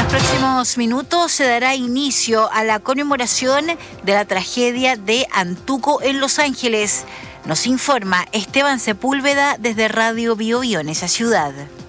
los próximos minutos se dará inicio a la conmemoración de la tragedia de Antuco en Los Ángeles. Nos informa Esteban Sepúlveda desde Radio Biobío en esa ciudad.